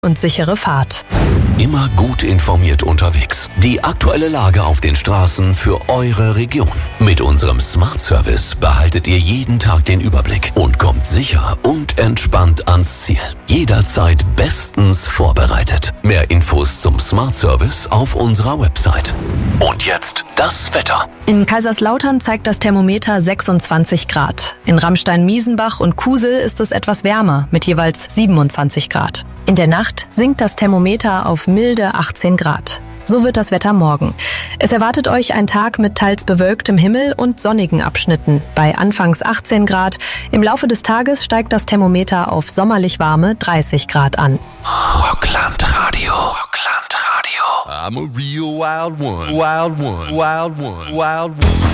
und sichere Fahrt. Immer gut informiert unterwegs. Die aktuelle Lage auf den Straßen für eure Region. Mit unserem Smart Service behaltet ihr jeden Tag den Überblick und kommt sicher und entspannt ans Ziel. Jederzeit bestens vorbereitet. Mehr Infos zum Smart Service auf unserer Website. Und jetzt das Wetter. In Kaiserslautern zeigt das Thermometer 26 Grad. In Ramstein-Miesenbach und Kusel ist es etwas wärmer mit jeweils 27 Grad. In der Nacht sinkt das Thermometer auf milde 18 Grad. So wird das Wetter morgen. Es erwartet euch ein Tag mit teils bewölktem Himmel und sonnigen Abschnitten. Bei anfangs 18 Grad. Im Laufe des Tages steigt das Thermometer auf sommerlich warme 30 Grad an. Rocklandradio. I'm a real wild one. Wild one. Wild one. Wild one.